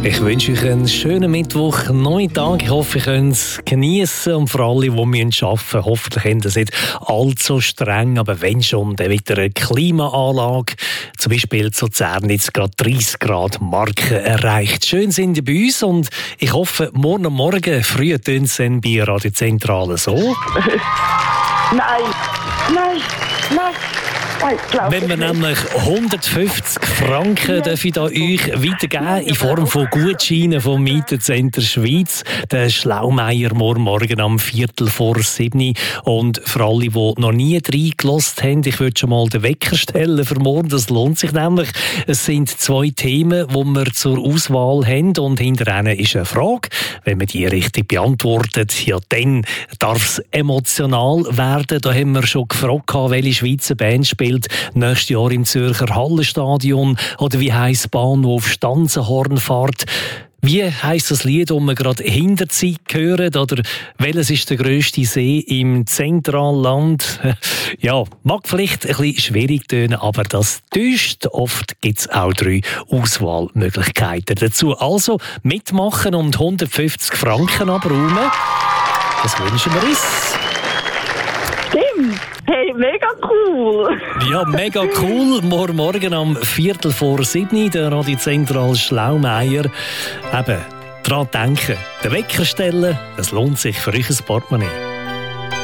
Ich wünsche euch einen schönen Mittwoch, neuen Tag. Ich hoffe, ihr könnt es geniessen. Und für alle, die arbeiten müssen, hoffentlich haben das nicht allzu streng. Aber wenn schon, dann mit einer Klimaanlage, zum Beispiel zu Zernitz, gerade 30 Grad Marke erreicht. Schön sind ihr bei uns und ich hoffe, morgen früh tönt es dann bei Radio Zentrale so. Nein. Wenn wir nämlich 150 Franken dürfen da euch weitergeben in Form von Gutscheinen vom Mietencenter Schweiz. Der Schlaumeier morgen am 6:45. Und für alle, die noch nie reingelassen haben, ich würde schon mal den Wecker stellen für morgen. Das lohnt sich nämlich. Es sind 2 Themen, die wir zur Auswahl haben. Und hinter ihnen ist eine Frage. Wenn man die richtig beantwortet, ja, dann darf es emotional werden. Da haben wir schon gefragt, welche Schweizer Band spielt nächstes Jahr im Zürcher Hallenstadion oder wie heisst Bahnhof Stanzenhornfahrt. Wie heisst das Lied, das wir gerade hinter sich hören? Oder welches ist der grösste See im Zentralland? Ja, mag vielleicht ein bisschen schwierig tönen, aber das täuscht. Oft gibt es auch 3 Auswahlmöglichkeiten dazu. Also mitmachen und 150 Franken abräumen. Das wünschen wir uns. Stimmt. Hey, mega cool. Ja, mega cool. Morgen am 6:45 der Radio Zentral Schlaumeier. Eben, daran denken, den Wecker stellen, das lohnt sich für euch ein Portemonnaie.